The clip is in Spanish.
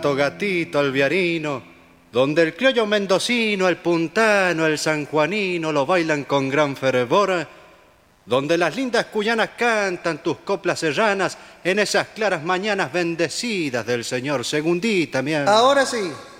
gato, gatito, alviarino, donde el criollo mendocino, el puntano, el sanjuanino lo bailan con gran fervor, donde las lindas cuyanas cantan tus coplas serranas en esas claras mañanas bendecidas del señor Segundita, mi Ahora sí.